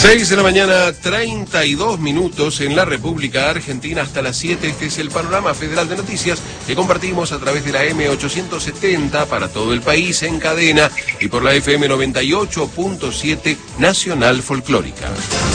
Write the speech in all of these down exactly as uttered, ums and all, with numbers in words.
seis de la mañana, treinta y dos minutos en la República Argentina hasta las siete. Este es el panorama federal de noticias que compartimos a través de la M ochocientos setenta para todo el país en cadena y por la F M noventa y ocho punto siete Nacional Folclórica.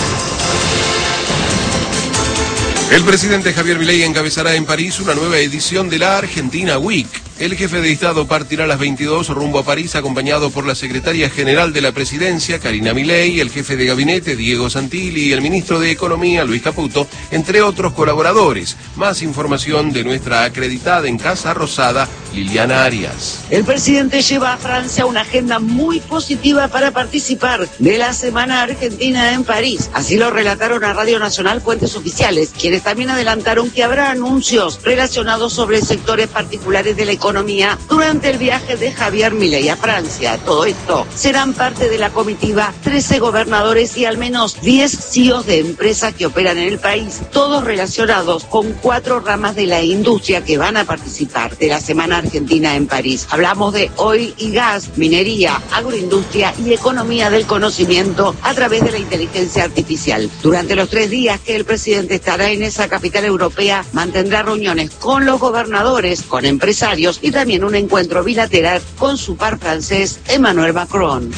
El presidente Javier Milei encabezará en París una nueva edición de la Argentina Week. El jefe de Estado partirá a las veintidós rumbo a París acompañado por la secretaria general de la presidencia, Karina Milei, el jefe de gabinete, Diego Santilli, y el ministro de Economía, Luis Caputo, entre otros colaboradores. Más información de nuestra acreditada en Casa Rosada, Liliana Arias. El presidente lleva a Francia una agenda muy positiva para participar de la Semana Argentina en París. Así lo relataron a Radio Nacional fuentes oficiales, quienes también adelantaron que habrá anuncios relacionados sobre sectores particulares de la economía durante el viaje de Javier Milei a Francia. Todo esto serán parte de la comitiva trece gobernadores y al menos diez C E Os de empresas que operan en el país, todos relacionados con cuatro ramas de la industria que van a participar de la Semana Argentina en París. Hablamos de oil y gas, minería, agroindustria y economía del conocimiento a través de la inteligencia artificial. Durante los tres días que el presidente estará en esa capital europea, mantendrá reuniones con los gobernadores, con empresarios y también un encuentro bilateral con su par francés, Emmanuel Macron.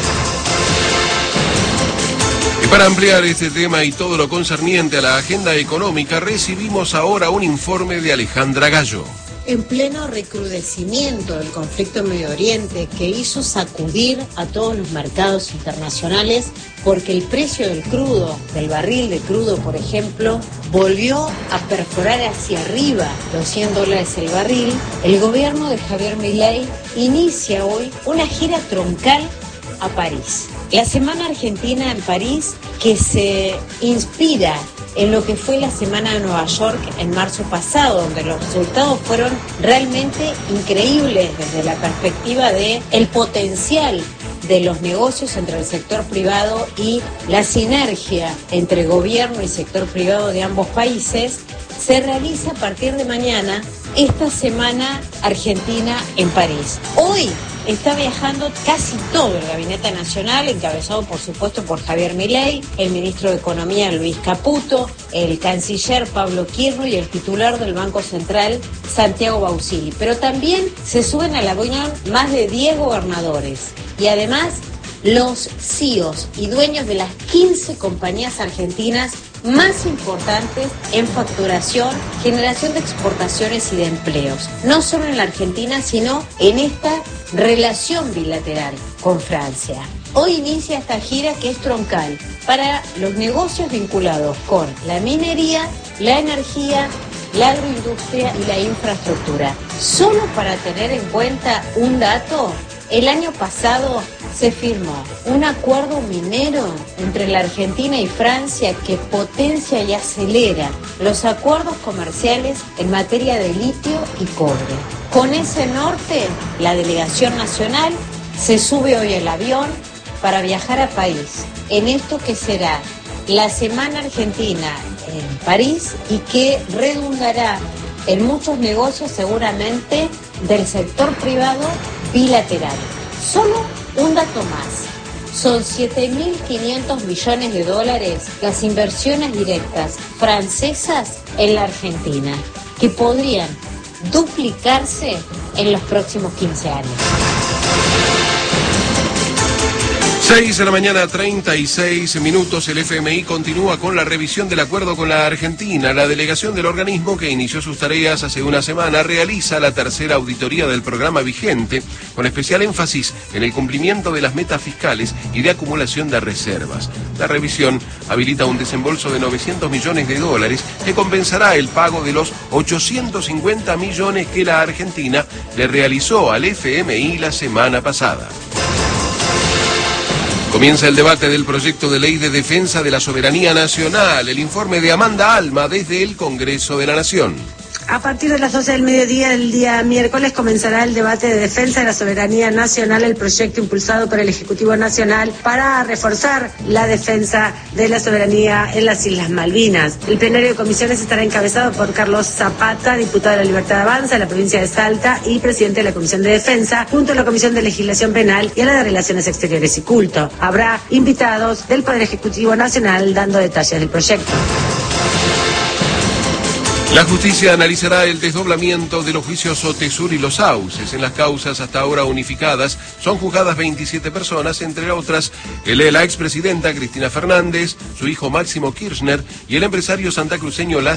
Y para ampliar este tema y todo lo concerniente a la agenda económica, recibimos ahora un informe de Alejandra Gallo. En pleno recrudecimiento del conflicto en Medio Oriente, que hizo sacudir a todos los mercados internacionales, porque el precio del crudo, del barril de crudo, por ejemplo, volvió a perforar hacia arriba los cien dólares el barril, el gobierno de Javier Milei inicia hoy una gira troncal a París. La Semana Argentina en París, que se inspira en lo que fue la Semana de Nueva York en marzo pasado, donde los resultados fueron realmente increíbles desde la perspectiva de el potencial de los negocios entre el sector privado y la sinergia entre gobierno y sector privado de ambos países. Se realiza a partir de mañana esta Semana Argentina en París. Hoy está viajando casi todo el Gabinete Nacional, encabezado por supuesto por Javier Milei, el ministro de Economía Luis Caputo, el canciller Pablo Quirno y el titular del Banco Central Santiago Bausili. Pero también se suben a la reunión más de diez gobernadores y además los C E Os y dueños de las quince compañías argentinas más importantes en facturación, generación de exportaciones y de empleos, no solo en la Argentina, sino en esta relación bilateral con Francia. Hoy inicia esta gira que es troncal para los negocios vinculados con la minería, la energía, la agroindustria y la infraestructura. Solo para tener en cuenta un dato, el año pasado se firmó un acuerdo minero entre la Argentina y Francia que potencia y acelera los acuerdos comerciales en materia de litio y cobre. Con ese norte, la delegación nacional se sube hoy al avión para viajar a París, en esto que será la Semana Argentina en París y que redundará en muchos negocios seguramente del sector privado bilateral. Solo un dato más. Son siete mil quinientos millones de dólares las inversiones directas francesas en la Argentina, que podrían duplicarse en los próximos quince años. seis de la mañana, treinta y seis minutos. El F M I continúa con la revisión del acuerdo con la Argentina. La delegación del organismo, que inició sus tareas hace una semana, realiza la tercera auditoría del programa vigente, con especial énfasis en el cumplimiento de las metas fiscales y de acumulación de reservas. La revisión habilita un desembolso de novecientos millones de dólares que compensará el pago de los ochocientos cincuenta millones que la Argentina le realizó al F M I la semana pasada. Comienza el debate del proyecto de ley de defensa de la soberanía nacional. El informe de Amanda Alma desde el Congreso de la Nación. A partir de las doce del mediodía del día miércoles comenzará el debate de defensa de la soberanía nacional, el proyecto impulsado por el Ejecutivo Nacional para reforzar la defensa de la soberanía en las Islas Malvinas. El plenario de comisiones estará encabezado por Carlos Zapata, diputado de la Libertad Avanza de la provincia de Salta y presidente de la Comisión de Defensa, junto a la Comisión de Legislación Penal y a la de Relaciones Exteriores y Culto. Habrá invitados del Poder Ejecutivo Nacional dando detalles del proyecto. La justicia analizará el desdoblamiento de los juicios Otesur y Los Sauces. En las causas hasta ahora unificadas son juzgadas veintisiete personas, entre otras el de la expresidenta Cristina Fernández, su hijo Máximo Kirchner y el empresario santacruceño Lázaro